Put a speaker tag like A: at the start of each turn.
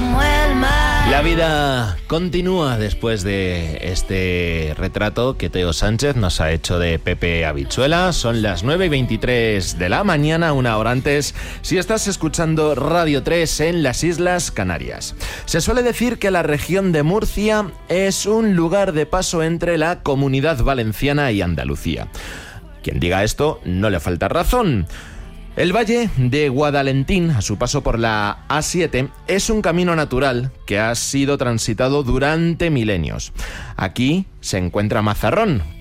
A: como el mar.
B: La vida continúa después de este retrato que Teo Sánchez nos ha hecho de Pepe Habichuela. Son las 9:23 de la mañana, una hora antes, si estás escuchando Radio 3 en las Islas Canarias. Se suele decir que la región de Murcia es un lugar de paso entre la Comunidad Valenciana y Andalucía. Quien diga esto no le falta razón. El Valle de Guadalentín, a su paso por la A7, es un camino natural que ha sido transitado durante milenios. Aquí se encuentra Mazarrón,